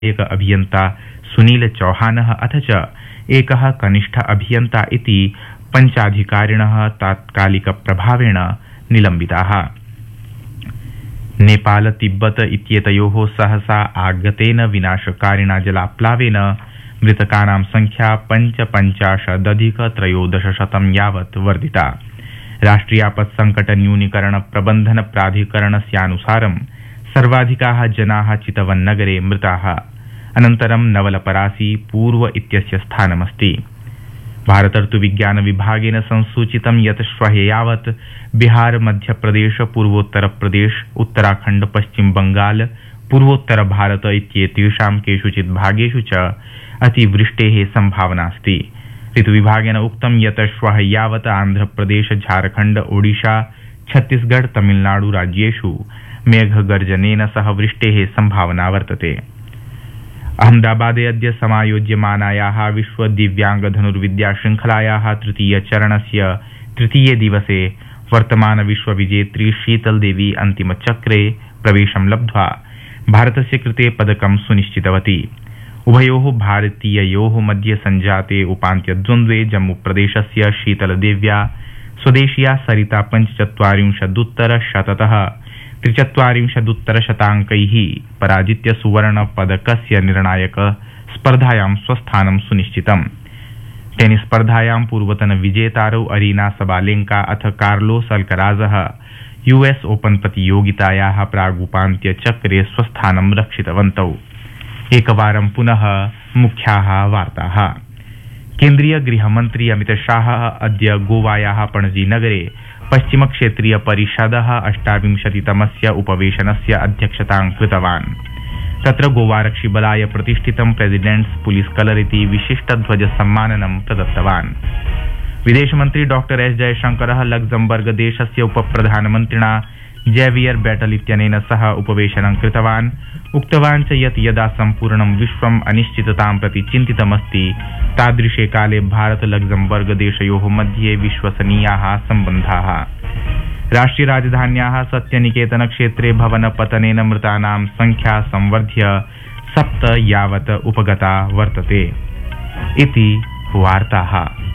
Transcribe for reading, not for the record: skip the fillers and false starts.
एक अभियन्ता सुनील चौहानः अथ च एकः कनिष्ठ अभियन्ता इति पञ्चाधिकारिणः तात्कालिकप्रभावेण निलम्बिताः। नेपाल तिब्बत इत्येतयोः सहसा आगतेन विनाशकारिणा जलाप्लावेन मृतकानां संख्या 55,1300 यावत् वर्धिता। राष्ट्रियापत्संकट न्यूनीकरण प्रबन्धन प्राधिकरणस्यानुसारं सर्वाधिकाः जनाः चितवन्नगरे मृताः, अनन्तरं नवलपरासी पूर्व इत्यस्य स्थानमस्ति। भारतर्तुविज्ञान विभागेन संसूचितं यत् श्वः यावत् बिहार, मध्यप्रदेश, पूर्वोत्तरप्रदेश, उत्तराखण्ड, पश्चिम बंगाल, पूर्वोत्तर भारत इत्येतेषां केषुचित् भागेषु च अतिवृष्टेः संभावना अस्ति। ऋतुविभागेन उक्तं यत् श्वः यावत् आन्ध्रप्रदेश, झारखण्ड, ओडिशा, छत्तीसगढ़, तमिलनाडु राज्येषु मेघगर्जनेन सह वृष्टेः संभावना वर्तते। अहमदाबादे अद्य समायोज्यमानायाः विश्व दिव्यांग धनुर्विद्या श्रृंखलायाः तृतीयचरणस्य तृतीये दिवसे वर्तमान विश्वविजेत्री शीतल देवी अन्तिमचक्रे प्रवेशं लब्ध्वा भारतस्य कृते पदकं सुनिश्चितवती। उभयोः भारतीययोः मध्ये संजाते उपान्त्यद्वन्द्वे जम्मूप्रदेशस्य शीतलदेव्या स्वदेशीया सरिता 45,100तः 43,100 पराजित्य सुवर्णपदकस्य निर्णायक स्पर्धायां स्वस्थानं सुनिश्चितम्। टेनिस स्पर्धायां पूर्वतन विजेतारौ अरीना सबालेंका अथ कार्लोस अल्कराजः यूएस ओपन प्रतियोगितायाः प्रागुपान्त्यचक्रे स्वस्थानं रक्षितवन्तौ। एकवारं पुनः मुख्याः वार्ताः। केन्द्रीय गृहमन्त्री अमित शाहः अद्य गोवायाः पणजीनगरे पश्चिमक्षेत्रीय परिषदः 28तमस्य उपवेशनस्य अध्यक्षतां कृतवान्। तत्र गोवारक्षिबलाय प्रतिष्ठितं प्रेसिडेंट्स पुलिस कलर इति विशिष्टध्वजसम्माननं प्रदत्तवान्। विदेशमन्त्री डॉ एस जयशंकरः लग्जमबर्ग देशस्य उपप्रधानमन्त्रिणा जेवियर बैटल इत्यनेन सह उपवेशनं कृतवान्। उक्तवान् च यत् यदा सम्पूर्णं विश्वम् अनिश्चिततां प्रति चिन्तितमस्ति तादृशे काले भारत लग्जमबर्ग देशयोः मध्ये विश्वसनीयाः सम्बन्धाः। राष्ट्रिय राजधान्याः सत्यनिकेतन क्षेत्रे भवनपतनेन मृतानां संख्या संवर्ध्य 7 यावत् उपगता वर्तते इति वार्ताः।